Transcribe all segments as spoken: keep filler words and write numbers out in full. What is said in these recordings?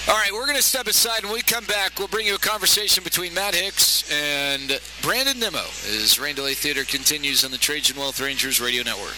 All right, we're going to step aside. When we come back, we'll bring you a conversation between Matt Hicks and Brandon Nimmo as Rain Delay Theater continues on the Trajan Wealth Rangers Radio Network.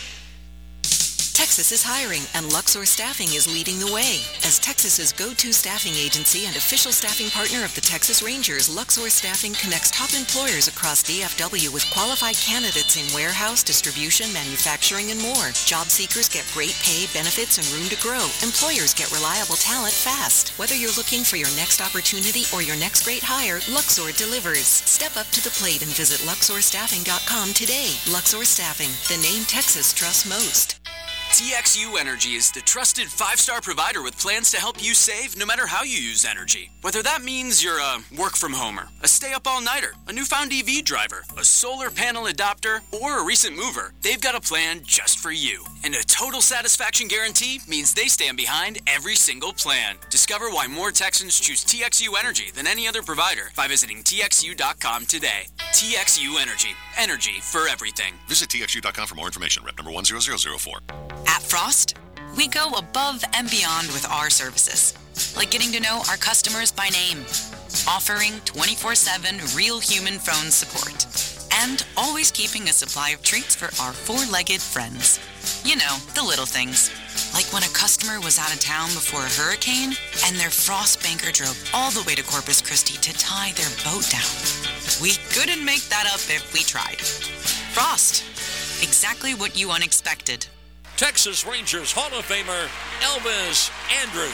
Texas is hiring, and Luxor Staffing is leading the way. As Texas's go-to staffing agency and official staffing partner of the Texas Rangers, Luxor Staffing connects top employers across D F W with qualified candidates in warehouse, distribution, manufacturing, and more. Job seekers get great pay, benefits, and room to grow. Employers get reliable talent fast. Whether you're looking for your next opportunity or your next great hire, Luxor delivers. Step up to the plate and visit Luxor Staffing dot com today. Luxor Staffing, the name Texas trusts most. T X U Energy is the trusted five-star provider with plans to help you save no matter how you use energy. Whether that means you're a work-from-homer, a stay-up-all-nighter, a newfound E V driver, a solar panel adopter, or a recent mover, they've got a plan just for you. And a total satisfaction guarantee means they stand behind every single plan. Discover why more Texans choose T X U Energy than any other provider by visiting T X U dot com today. T X U Energy. Energy for everything. Visit T X U dot com for more information. Rep number one zero zero zero four. At Frost, we go above and beyond with our services, like getting to know our customers by name, offering twenty-four seven real human phone support, and always keeping a supply of treats for our four-legged friends. You know, the little things. Like when a customer was out of town before a hurricane, and their Frost banker drove all the way to Corpus Christi to tie their boat down. We couldn't make that up if we tried. Frost. Exactly what you unexpected. Texas Rangers Hall of Famer Elvis Andrus.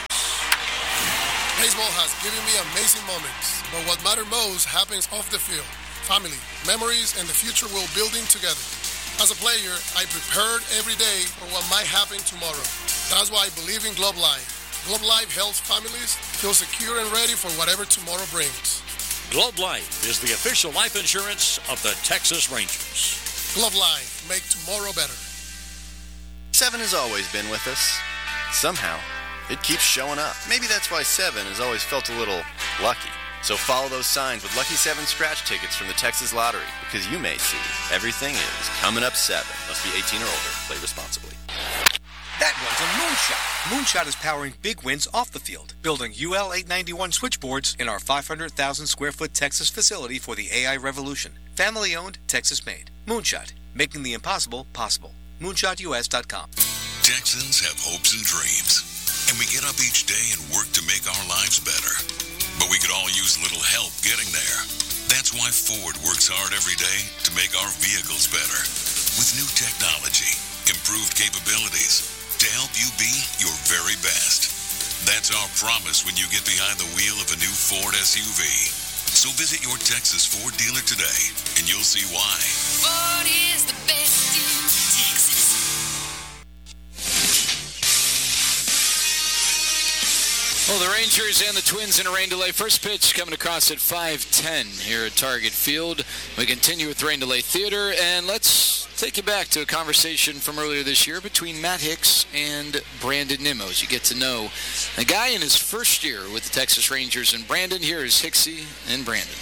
Baseball has given me amazing moments, but what matters most happens off the field. Family, memories, and the future we're building together. As a player, I prepared every day for what might happen tomorrow. That's why I believe in Globe Life. Globe Life helps families feel secure and ready for whatever tomorrow brings. Globe Life is the official life insurance of the Texas Rangers. Globe Life, make tomorrow better. Seven has always been with us. Somehow, it keeps showing up. Maybe that's why Seven has always felt a little lucky. So follow those signs with Lucky Seven scratch tickets from the Texas Lottery, because you may see everything is coming up seven. Must be eighteen or older. Play responsibly. That one's a Moonshot. Moonshot is powering big wins off the field, building U L eight ninety-one switchboards in our five hundred thousand square foot Texas facility for the A I revolution. Family owned, Texas made. Moonshot, making the impossible possible. moonshot U S dot com. Texans have hopes and dreams, and we get up each day and work to make our lives better. But we could all use a little help getting there. That's why Ford works hard every day to make our vehicles better. With new technology, improved capabilities, to help you be your very best. That's our promise when you get behind the wheel of a new Ford S U V. So visit your Texas Ford dealer today, and you'll see why. Ford is the best in Texas. Well, the Rangers and the Twins in a rain delay. First pitch coming across at five ten here at Target Field. We continue with Rain Delay Theater, and let's take you back to a conversation from earlier this year between Matt Hicks and Brandon Nimmo. As you get to know a guy in his first year with the Texas Rangers. And Brandon, here is Hicksy and Brandon.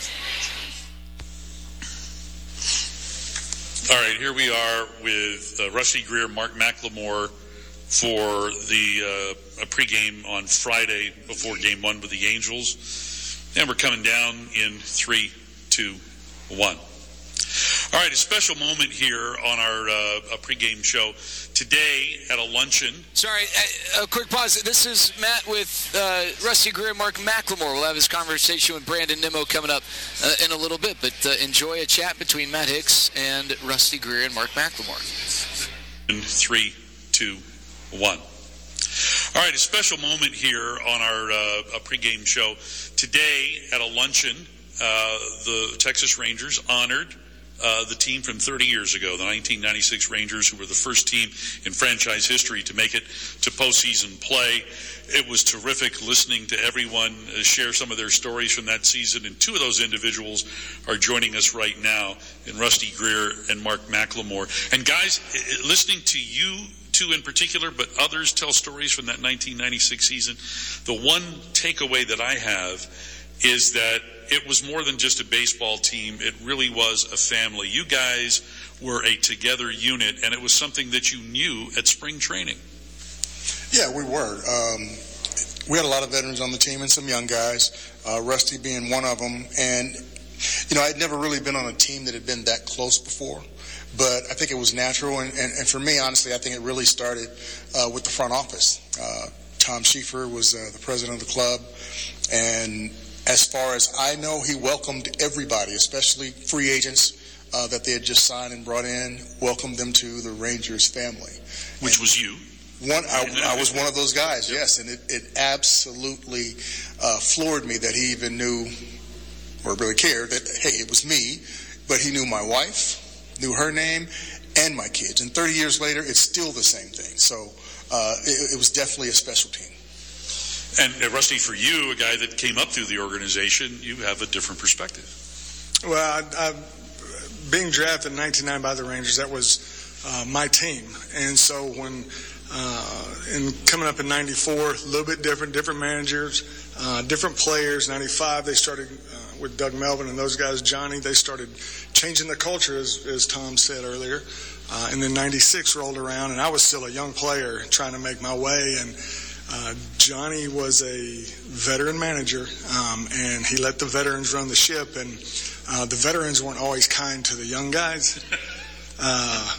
All right, here we are with uh, Rusty Greer, Mark McLemore for the uh, pregame on Friday before Game One with the Angels, and we're coming down in three, two, one. All right, a special moment here on our uh, pregame show today at a luncheon. Sorry, a, a quick pause. This is Matt with uh, Rusty Greer, Mark McLemore. We'll have his conversation with Brandon Nimmo coming up uh, in a little bit, but uh, enjoy a chat between Matt Hicks and Rusty Greer and Mark McLemore. In three, two, one. All right, a special moment here on our uh, pregame show today at a luncheon. Uh, the Texas Rangers honored Uh, the team from thirty years ago, the nineteen ninety-six Rangers, who were the first team in franchise history to make it to postseason play. It was terrific listening to everyone uh, share some of their stories from that season, and two of those individuals are joining us right now, in Rusty Greer and Mark McLemore. And guys, listening to you two in particular, but others tell stories from that nineteen ninety-six season, the one takeaway that I have is that it was more than just a baseball team. It really was a family. You guys were a together unit, and it was something that you knew at spring training. Yeah, we were. Um, we had a lot of veterans on the team and some young guys, uh, Rusty being one of them. And, you know, I'd never really been on a team that had been that close before. But I think it was natural, and, and, and for me, honestly, I think it really started uh, with the front office. Uh, Tom Schieffer was uh, the president of the club, and as far as I know, he welcomed everybody, especially free agents uh, that they had just signed and brought in, welcomed them to the Rangers family. Which and was you? One, I, I was one of those guys, yes, and it, it absolutely uh, floored me that he even knew, or really cared, that, hey, it was me, but he knew my wife, knew her name, and my kids. And thirty years later, it's still the same thing. So uh, it, it was definitely a special team. And uh, Rusty, for you, a guy that came up through the organization, you have a different perspective. Well, I, I, being drafted in nineteen ninety by the Rangers, that was uh, my team. And so when uh, in coming up in ninety-four, a little bit different, different managers, uh, different players. ninety-five, they started uh, with Doug Melvin and those guys, Johnny, they started changing the culture, as, as Tom said earlier. Uh, and then ninety-six rolled around, and I was still a young player trying to make my way. And uh, Johnny was a veteran manager, um, and he let the veterans run the ship. And uh, the veterans weren't always kind to the young guys. Uh,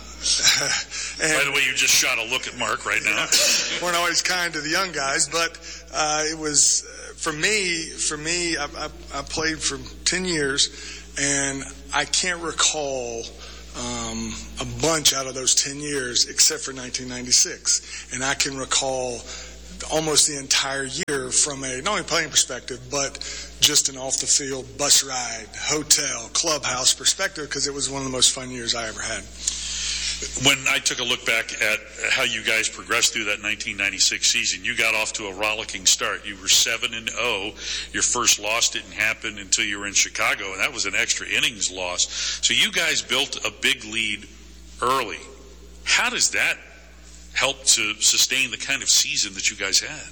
and, By the way, you just shot a look at Mark right now. weren't always kind to the young guys, but uh, it was for me. For me, I, I, I played for ten years, and I can't recall um, a bunch out of those ten years except for nineteen ninety-six, and I can recall almost the entire year from a not only playing perspective, but just an off the field bus ride, hotel, clubhouse perspective, because it was one of the most fun years I ever had. When I took a look back at how you guys progressed through that nineteen ninety-six season, you got off to a rollicking start. You were seven and oh. Your first loss didn't happen until you were in Chicago, and that was an extra innings loss. So you guys built a big lead early. How does that help to sustain the kind of season that you guys had?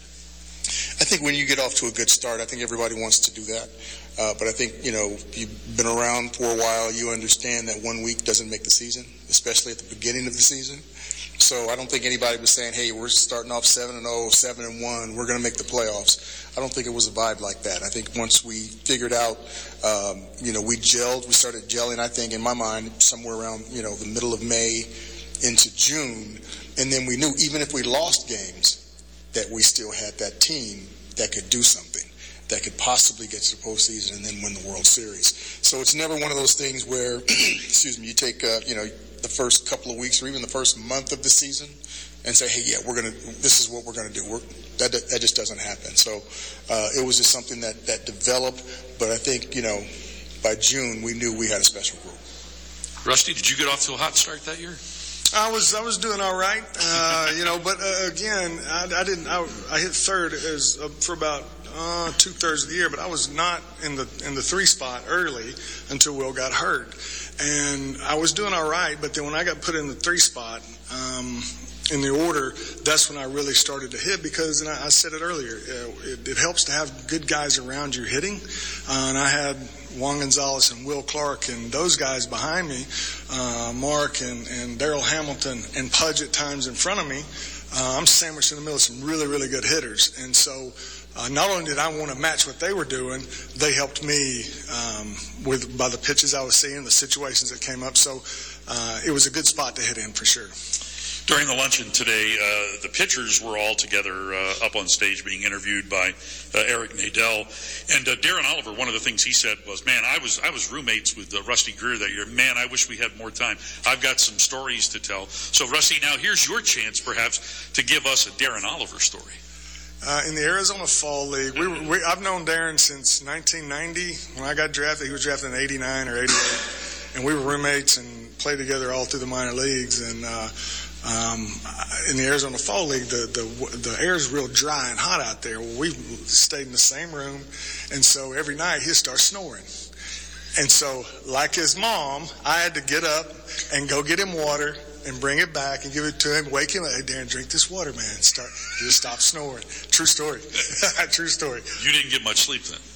I think when you get off to a good start, I think everybody wants to do that. Uh, but I think, you know, if you've been around for a while, you understand that one week doesn't make the season, especially at the beginning of the season. So I don't think anybody was saying, hey, we're starting off seven and oh, seven and one, we're going to make the playoffs. I don't think it was a vibe like that. I think once we figured out, um, you know, we gelled, we started gelling, I think, in my mind, somewhere around, you know, the middle of May into June. And then we knew even if we lost games, that we still had that team that could do something, that could possibly get to the postseason and then win the World Series. So it's never one of those things where, excuse me, you take, uh, you know, the first couple of weeks or even the first month of the season and say, hey, yeah, we're going to, this is what we're going to do. We're, that that just doesn't happen. So uh, it was just something that, that developed. But I think, you know, by June, we knew we had a special group. Rusty, did you get off to a hot start that year? I was I was doing all right, uh, you know, but uh, again, I, I didn't. I, I hit third as uh, for about uh, two thirds of the year, but I was not in the in the three spot early until Will got hurt, and I was doing all right. But then when I got put in the three spot um, in the order, that's when I really started to hit because, and I, I said it earlier, uh, it, it helps to have good guys around you hitting, uh, and I had Juan Gonzalez and Will Clark and those guys behind me, uh, Mark and, and Darrell Hamilton and Pudge at times in front of me. Uh, I'm sandwiched in the middle of some really, really good hitters. And so uh, not only did I want to match what they were doing, they helped me um, with by the pitches I was seeing, the situations that came up. So uh, it was a good spot to hit in for sure. During the luncheon today, uh, the pitchers were all together uh, up on stage being interviewed by uh, Eric Nadel. And uh, Darren Oliver, one of the things he said was, man, I was I was roommates with uh, Rusty Greer that year. Man, I wish we had more time. I've got some stories to tell. So, Rusty, now here's your chance, perhaps, to give us a Darren Oliver story. Uh, in the Arizona Fall League, we, were, we I've known Darren since nineteen ninety. When I got drafted, he was drafted in eighty-nine or eighty-eight. And we were roommates and played together all through the minor leagues. And uh, Um, in the Arizona Fall League, the, the the air is real dry and hot out there. Well, we stayed in the same room, and so every night he'd start snoring. And so, like his mom, I had to get up and go get him water and bring it back and give it to him, wake him up. Hey, Darren, drink this water, man. Start, just stop snoring. True story. True story. You didn't get much sleep then?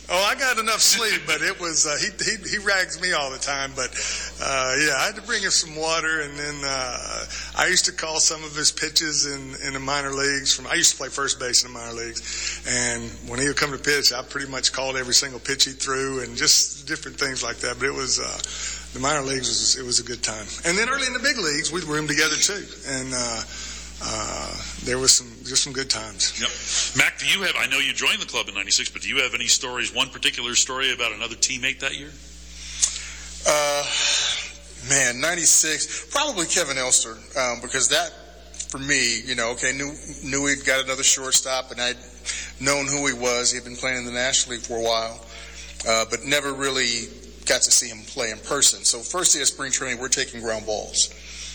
Oh, I got enough sleep, but it was uh, he, he he rags me all the time. But uh, yeah, I had to bring him some water, and then uh, I used to call some of his pitches in, in the minor leagues. From I used to play first base in the minor leagues, and when he would come to pitch, I pretty much called every single pitch he threw, and just different things like that. But it was uh, the minor leagues was it was a good time, and then early in the big leagues we roomed together too, and. Uh, Uh, there was some just some good times. Yep. Mac, do you have? I know you joined the club in ninety-six, but do you have any stories? One particular story about another teammate that year? Uh, man, ninety-six, probably Kevin Elster, um, because that for me, you know, okay, knew knew he'd got another shortstop, and I'd known who he was. He had been playing in the National League for a while, uh, but never really got to see him play in person. So first day of spring training, we're taking ground balls.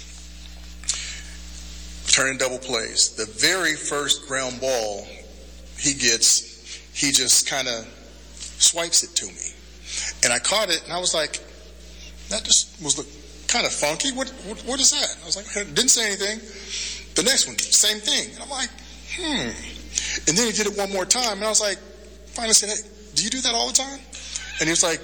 Turning double plays. The very first ground ball he gets, he just kind of swipes it to me. And I caught it, and I was like, that just was kind of funky. What, what what is that? I was like, didn't say anything. The next one, same thing. And I'm like, hmm. And then he did it one more time, and I was like, finally said, hey, do you do that all the time? And he was like,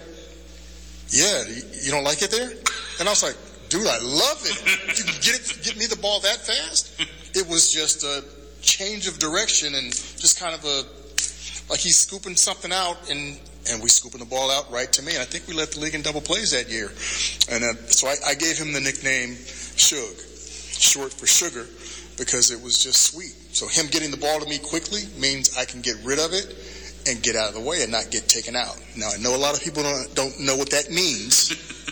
yeah, you don't like it there? And I was like, dude, I love it. You can get it, get me the ball that fast. It was just a change of direction and just kind of a, like he's scooping something out, and, and we scooping the ball out right to me. And I think we led the league in double plays that year. And uh, so I, I gave him the nickname Suge, short for sugar, because it was just sweet. So him getting the ball to me quickly means I can get rid of it and get out of the way and not get taken out. Now, I know a lot of people don't, don't know what that means.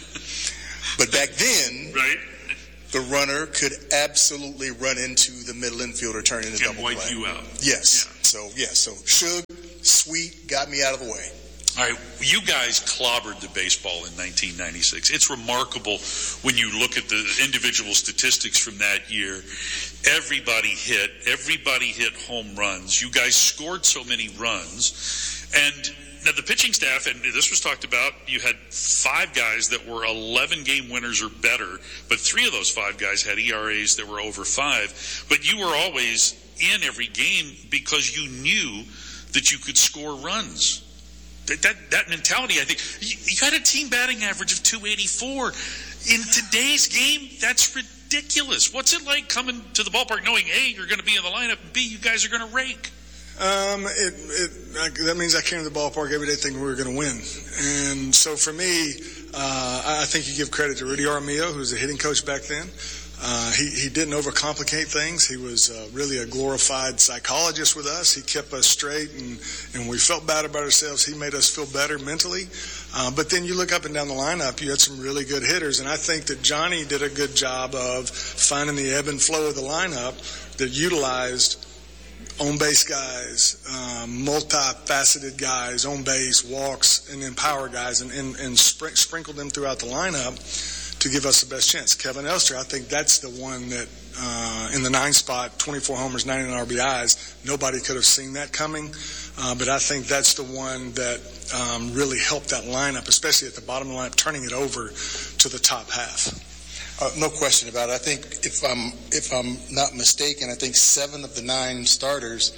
But back then, right, the runner could absolutely run into the middle infielder, turn into double play. And wipe you out. Yes. Yeah. So, yeah. So, Suge, sweet, got me out of the way. All right, you guys clobbered the baseball in nineteen ninety-six. It's remarkable when you look at the individual statistics from that year. Everybody hit. Everybody hit home runs. You guys scored so many runs. And now, the pitching staff, and this was talked about, you had five guys that were eleven-game winners or better, but three of those five guys had E R As that were over five. But you were always in every game because you knew that you could score runs. That that, that mentality, I think, you, you had a team batting average of two eighty-four. In today's game, that's ridiculous. What's it like coming to the ballpark knowing, A, you're going to be in the lineup, and B, you guys are going to rake? Um, it, it, I, that means I came to the ballpark every day thinking we were going to win. And so for me, uh, I think you give credit to Rudy Armillo, who was the hitting coach back then. Uh, he, he didn't overcomplicate things. He was uh, really a glorified psychologist with us. He kept us straight, and, and we felt bad about ourselves. He made us feel better mentally. Uh, but then you look up and down the lineup, you had some really good hitters. And I think that Johnny did a good job of finding the ebb and flow of the lineup that utilized on-base guys, um, multi-faceted guys, on-base, walks, and then power guys, and, and, and spr- sprinkled them throughout the lineup to give us the best chance. Kevin Elster, I think that's the one that uh, in the nine spot, twenty-four homers, ninety-nine R B Is, nobody could have seen that coming. Uh, but I think that's the one that um, really helped that lineup, especially at the bottom of the lineup, turning it over to the top half. Uh, no question about it. I think if I'm if I'm not mistaken, I think seven of the nine starters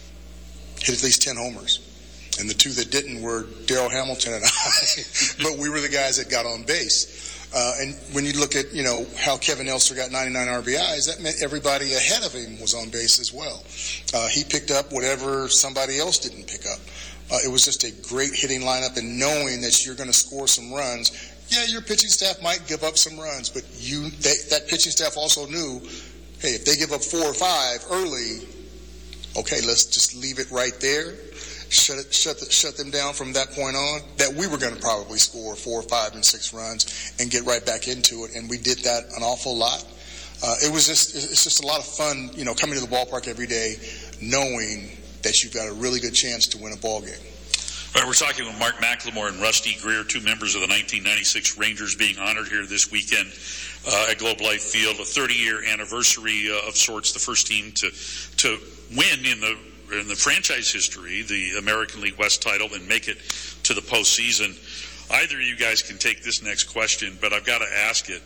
hit at least ten homers, and the two that didn't were Darryl Hamilton and I. But we were the guys that got on base. Uh, and when you look at you know how Kevin Elster got ninety-nine R B Is, that meant everybody ahead of him was on base as well. Uh, he picked up whatever somebody else didn't pick up. Uh, it was just a great hitting lineup, and knowing that you're going to score some runs. Yeah, your pitching staff might give up some runs, but you they, that pitching staff also knew, hey, if they give up four or five early, okay, let's just leave it right there, shut it, shut the, shut them down from that point on. That we were going to probably score four, five, and six runs and get right back into it, and we did that an awful lot. Uh, it was just it's just a lot of fun, you know, coming to the ballpark every day, knowing that you've got a really good chance to win a ball game. All right, we're talking with Mark McLemore and Rusty Greer, two members of the nineteen ninety-six Rangers, being honored here this weekend uh, at Globe Life Field, a thirty-year anniversary uh, of sorts, the first team to to win in the in the franchise history the American League West title and make it to the postseason. Either of you guys can take this next question, but I've got to ask it.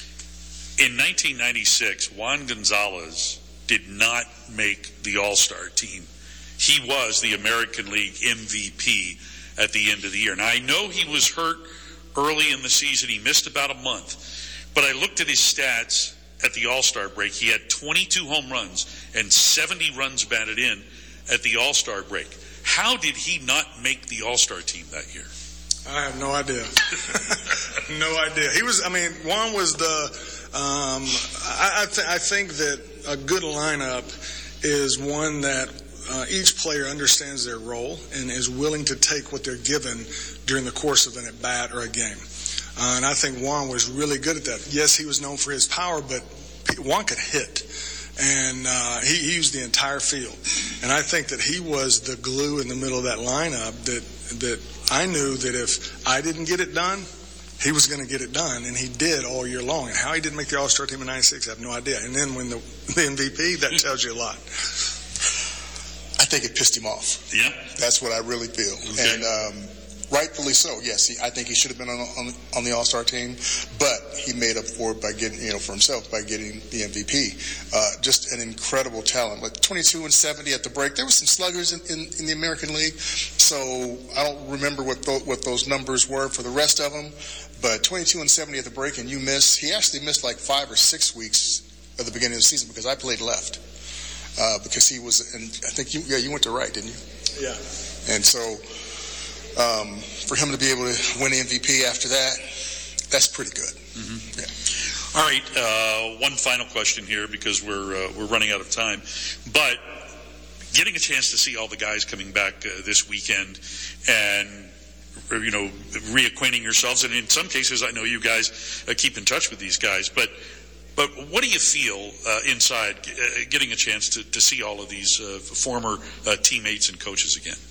In nineteen ninety-six, Juan Gonzalez did not make the All-Star team. He was the American League M V P at the end of the year. Now, I know he was hurt early in the season. He missed about a month. But I looked at his stats at the All-Star break. He had twenty-two home runs and seventy runs batted in at the All-Star break. How did he not make the All-Star team that year? I have no idea. No idea. He was, I mean, Juan was the, um, I, I, th- I think that a good lineup is one that uh, each player understands their role and is willing to take what they're given during the course of an at-bat or a game. Uh, and I think Juan was really good at that. Yes, he was known for his power, but Juan could hit. And uh, he, he used the entire field. And I think that he was the glue in the middle of that lineup that that I knew that if I didn't get it done, he was going to get it done. And he did all year long. And how he didn't make the All-Star team in ninety-six, I have no idea. And then when the, the M V P, that tells you a lot. I think it pissed him off. Yeah. That's what I really feel. Okay. And um, rightfully so. Yes, he, I think he should have been on, on, on the All-Star team, but he made up for it by getting, you know, for himself by getting the M V P. Uh, just an incredible talent. Like twenty-two and seventy at the break. There were some sluggers in, in, in the American League, so I don't remember what th- what those numbers were for the rest of them. But twenty-two and seventy at the break, and you miss. He actually missed like five or six weeks at the beginning of the season because I played left. Uh, because he was, and I think you, yeah, you went to right, didn't you? Yeah. And so, um, for him to be able to win the M V P after that, that's pretty good. Mm-hmm. Yeah. All right, uh, one final question here because we're uh, we're running out of time. But getting a chance to see all the guys coming back uh, this weekend and, you know, reacquainting yourselves, and in some cases, I know you guys uh, keep in touch with these guys, but But what do you feel uh, inside uh, getting a chance to, to see all of these uh, former uh, teammates and coaches again?